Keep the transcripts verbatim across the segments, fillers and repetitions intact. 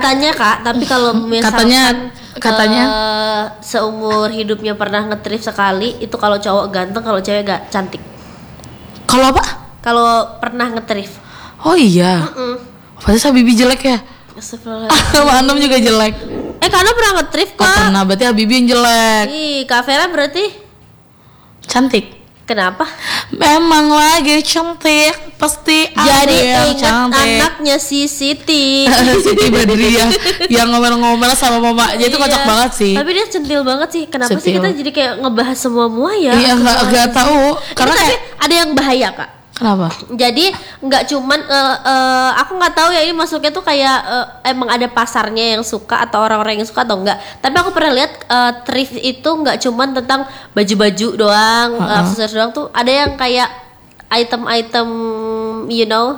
Katanya Kak, tapi kalau misalkan Katanya katanya uh, seumur hidupnya pernah ngetrip sekali, itu kalau cowok ganteng, kalau cewek gak cantik. Kalau apa? Kalau pernah ngetrip. Oh iya. Mm-mm. Pasti Habibie jelek ya? Astagfirullahaladzim. Antum juga jelek. Eh karena pernah ngetrip Oh, Kak. pernah, berarti Habibie yang jelek. Ih, Kak Vera berarti Cantik. kenapa? Memang lagi cantik, pasti ada Jadi yang ingat cantik. anaknya si Siti. Siti Badriah yang ngomel-ngomel sama mamanya itu kocak Iya. banget sih. Tapi dia centil banget sih. Kenapa sih Centil. kita jadi kayak ngebahas semua mua ya? Iya, nggak nggak tahu Karena karena tapi kayak ada yang bahaya Kak. kenapa? Jadi nggak cuman uh, uh, aku nggak tahu ya ini masuknya tuh kayak uh, emang ada pasarnya yang suka atau orang-orang yang suka atau enggak. Tapi aku pernah lihat uh, thrift itu nggak cuman tentang baju-baju doang, Uh-uh. uh, aksesoris doang tuh ada yang kayak item-item, you know,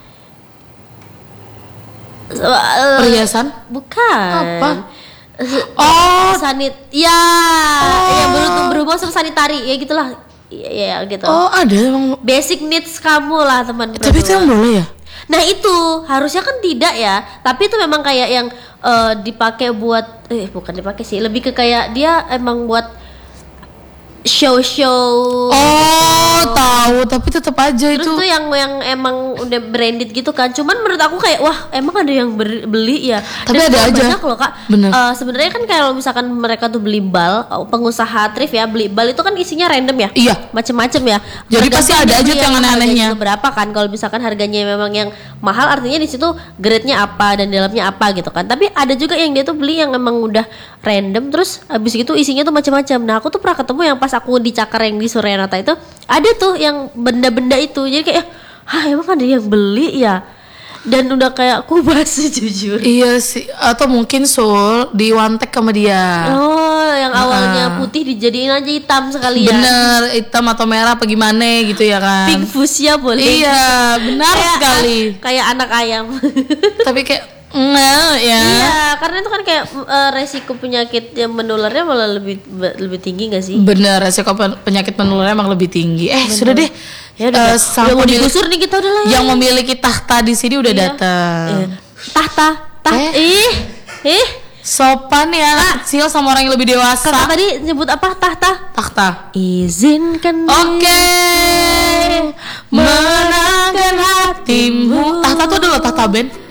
uh, Perhiasan? bukan. Apa? Oh, sanit, ya, Oh. yang berhubung berhubung sama sanitari, ya gitulah, ya, ya gitu. Oh, ada emang. Basic needs kamu lah teman. Tapi itu yang boleh ya? Nah itu harusnya kan tidak ya, tapi itu memang kayak yang eh, dipakai buat, eh bukan dipakai sih, lebih ke kayak dia emang buat show-show. Oh, tahu, tapi tetap aja Terus itu. tuh yang yang emang udah branded gitu kan. Cuman menurut aku kayak wah emang ada yang ber- beli ya. Tapi Dan ada emang aja. banyak loh Kak. Bener. Eh, sebenarnya kan kalau misalkan mereka tuh beli bal, oh, pengusaha thrift ya beli bal itu kan isinya random ya. Iya. Macem-macem ya. Jadi pasti Tergantung ada dia aja beli yang aneh-anehnya. harganya berapa kan. Kalau misalkan harganya memang yang mahal artinya di situ grade-nya apa dan dalamnya apa gitu kan. Tapi ada juga yang dia tuh beli yang emang udah random terus habis gitu isinya tuh macam-macam. Nah, aku tuh pernah ketemu yang pas aku di Cakar yang di Suryanata itu ada tuh yang benda-benda itu. Jadi kayak hah emang ada yang beli ya. Dan udah kayak aku basi jujur. Iya sih, atau mungkin Sul di wantek sama dia. Oh, yang awalnya Nah. putih dijadiin aja hitam sekalian. Bener, hitam atau merah apa gimana gitu ya kan. Pink fuchsia boleh. Iya, benar Kayak- sekali. Kayak anak ayam. Tapi kayak enggak ya. Iya, karena itu kan kayak eh, resiko penyakit yang menularnya malah lebih lebih tinggi gak sih? Bener, resiko pen- penyakit menularnya emang lebih tinggi. Eh, sudah deh. Ya udah, Eh, udah sang mau pemilik- digusur nih kita udah lah. yang memiliki tahta di sini udah Iya. datang. Iya. Tahta, tahta. Eh. Ih, ih. Sopan ya anak kecil sama orang yang lebih dewasa. Kakak tadi nyebut apa? Tahta. Tahta. Izinkan. Oke. Menangkan hatimu. Tahta tuh dulu tahta band.